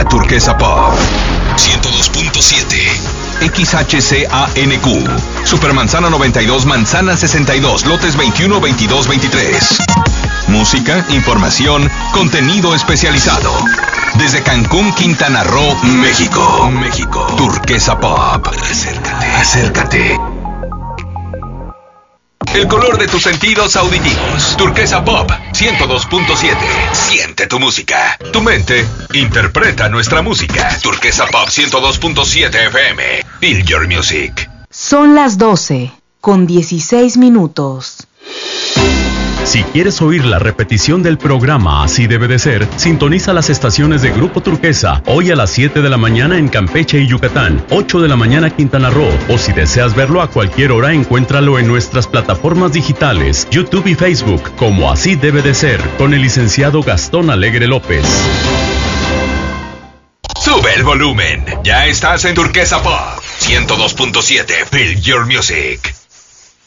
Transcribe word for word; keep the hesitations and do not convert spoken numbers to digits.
música Turquesa Pop. ciento dos punto siete. X H C A N Q. Supermanzana noventa y dos, Manzana sesenta y dos, lotes veintiuno, veintidós, veintitrés. Música, información, contenido especializado. Desde Cancún, Quintana Roo, México. México. Turquesa Pop. Acércate. Acércate. El color de tus sentidos auditivos. Turquesa Pop ciento dos punto siete. Siente tu música. Tu mente interpreta nuestra música. Turquesa Pop ciento dos punto siete F M. Feel your music. Son las doce con dieciséis minutos. Si quieres oír la repetición del programa Así Debe de Ser, sintoniza las estaciones de Grupo Turquesa hoy a las siete de la mañana en Campeche y Yucatán, ocho de la mañana Quintana Roo, o si deseas verlo a cualquier hora, encuéntralo en nuestras plataformas digitales, YouTube y Facebook, como Así Debe de Ser, con el licenciado Gastón Alegre López. Sube el volumen. Ya estás en Turquesa Pop ciento dos punto siete. Feel your music.